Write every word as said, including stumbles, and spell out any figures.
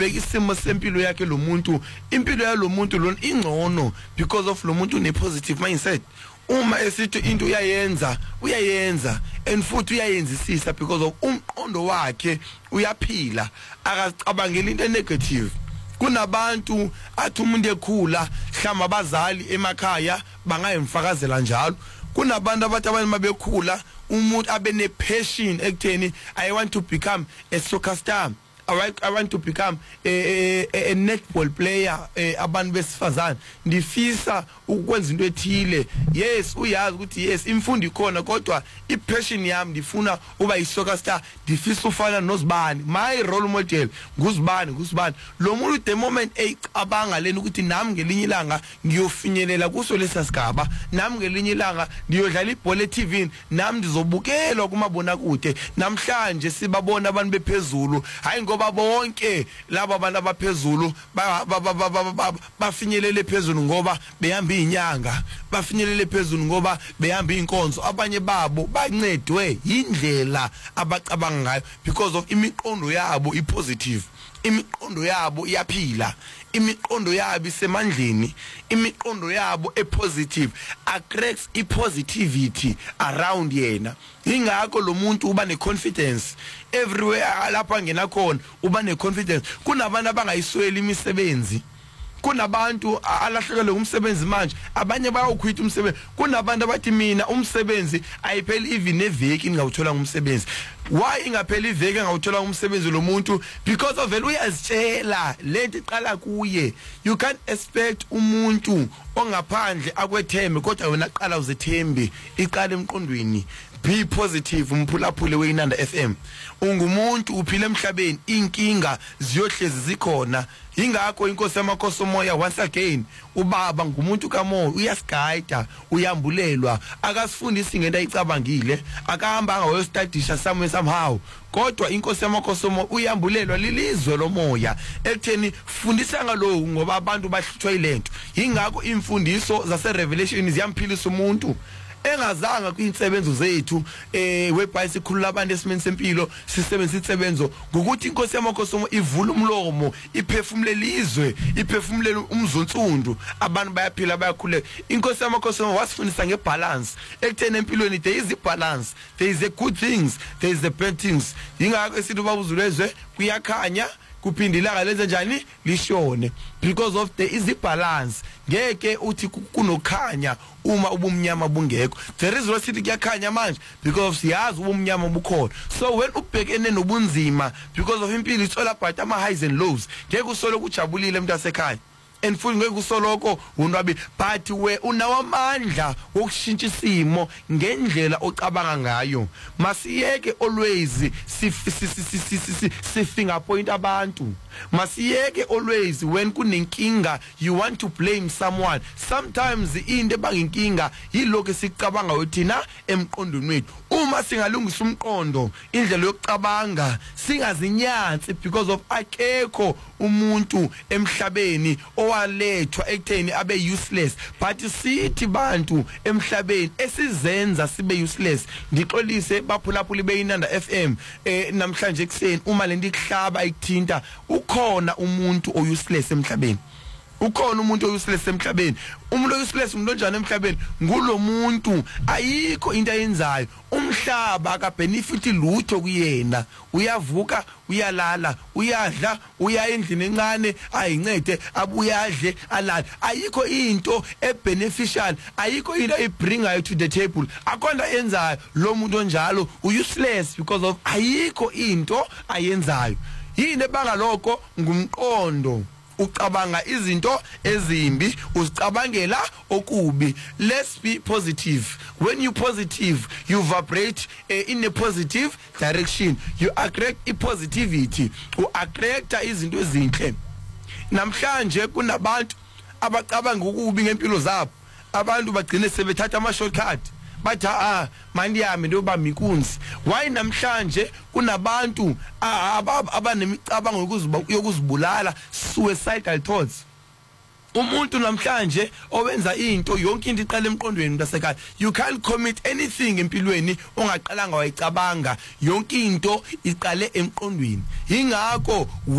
bheka isimo sempilo yakhe lo muntu impilo yalo muntu lo ingcono because of lo muntu une positive mindset. Uma esithi into uyayenza uyayenza and futhi uyayenzisisa because of umqondo wakhe uyaphila akacabangela into negative. Kunabantu athi umuntu ekhula hlama abazali emakhaya bangayimfakazela njalo. Kunabantu abathi abantu mabekhula umuntu abe ne passion ekutheni I want to become a soccer star, I, I want to become a, a, a netball player, abantu besifazana ndifisa ukwenza into ethile. Yes uyazi ukuthi yes imfundo ikhona kodwa ipassion yami ndifuna uba i-soccer star, ndifisa ufana noZibani. My role model nguZibani nguZibani. Lo muntu the moment ecabanga lena ukuthi nami ngelinye ilanga ngiyofinyelela kuso lesa sigaba, nami ngelinye ilanga ndiyodlala ibhola e-T V, nami ndizobukelwa kumabona kude. Namhlanje sibabona abantu bephezulu hayi ngoba bonke laba abantu abaphezulu bafinyelele phezulu ngoba behamba inyanga, bafinyelele phezulu ngoba behamba inkonzo. Abanye babo bancedwe indlela abacabanga ngayo because of imiqondo yabo ipositive, imiqondo yabo iyaphila, imiqondo yabo isemandleni, imiqondo yabo epositive attracts ipositivity around yena. Ingakho lo muntu uba ne confidence everywhere lapha ngena khona, uba ne confidence. Kunabantu abangayisweli imisebenzi, kunabantu alahlekelwe umsebenzi manje, abanye bayawukhwita umsebenzi. Kunabantu abathi mina umsebenzi ayipheli even neveki ngawuthola umsebenzi. Why ingapheli iveki ngawuthola umsebenzi lo muntu? Because of vele uyazitshela lento iqala kuye. You can't expect umuntu ongaphandle akwethembe kodwa wena qala uzethembe, iqala emqondweni. Be positive, umphulaphule weInanda F M. Ungumuntu uphile emhlabeni, inkinga ziyohlezi zikhona. Ingakho inkosi yamakhosi omoya once again ubaba ngumuntu kamoya, uyasigayida, uyambulelwa, akasifundisi ngento ayicabangile, akahamba ngawestadisha somewhere somehow. Kodwa inkosi yamakhosi omoya uyambulelwa lilizwe lomoya ekutheni fundisa ngaloku ngoba abantu bahlutshwa ilento. Ingakho imfundiso zase Revelation ziyamphilisa umuntu. Engazanga kwinsebenzo zethu eh webhayisi sikhulula abantu esimeni sempilo, sisebenza insebenzo ngokuthi inkosi yamakhosi ivula umlomo, iphefumulelizwe, iphefumulela umzonsundu, abantu bayaphila bayakhuleka. Inkosi yamakhosi wasifundisa ngebalance ekutheni empilweni there is a balance, there is a good things, there is the bad things. Ingakho esithi babuzulezwe kuyakhanya kuphindilanga lenze njani lishone because of there is a balance. Ngeke uthi kunokhanya uma ubumnyama bungekho. There is sithi kuyakhanya manje because siyazi ubumnyama bukhona. So when ubhekene nobunzima because of impilo it's all about ama highs and lows, ngeke usolo kujabulile umuntu asekhaya and futhi ngeke usoloko unwabi, but we unawamandla wokushintsha isimo ngendlela ocabanga ngayo. Masiyeke always si finger point abantu. Masiyeke always when kunenkinga you want to blame someone. Sometimes into ebanginkinga yiloko sicabanga uthina emqondweni wethu. Uma singalungisa umqondo, indlela yokucabanga, singazinyansi because of akekho umuntu emhlabeni owalethwa ekutheni abe useless, but sithi bantu emhlabeni esizenza sibe useless. Ngixolise baphulaphuli beInanda F M eh namhlanje ekseni uma lento ihlaba ikuthinta, ukhona umuntu o useless emhlabeni. Ukhona umuntu oyuseless emhlabeni. Umuntu oyuseless umuntu onjani emhlabeni? Ngulo muntu ayikho into ayenzayo. Umhlaba aka benefit lutho kuyena. Uyavuka, uyalala, uyadla, uya endlini encane, ayincede, abuyadle, alala. Ayikho into ebeneficial, ayikho into ebringayo to the table. Akhona yenzayo lo muntu onjalo useless because of ayikho into ayenzayo. Yini ebanga lokho ngumqondo. Ucabanga izinto ezimbi, uzicabangela okubi. Let's be positive. When you positive, you vibrate uh, in a positive direction. You attract a positivity. You attract izinto ezinhle. Namhlanje kunabantu abacabanga ukubi ngempilo zabo. Abantu bagcine sebethatha ama shortcut. Bathi ah manje yami ndoba mikunzi. Why namhlanje kunabantu abanemicabango yokuzibulala, suicidal thoughts. Umuntu namhlanje owenza into yonke into iqala emqondweni mntasekhaya. You can't commit anything empilweni ongaqalanga wayicabanga. Yonke into iqale emqondweni. Ingakho